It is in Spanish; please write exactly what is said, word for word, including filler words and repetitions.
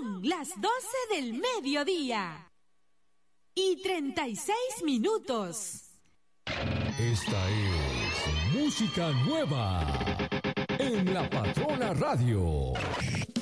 Son las doce del mediodía y treinta y seis minutos. Esta es música nueva en La Patrona Radio.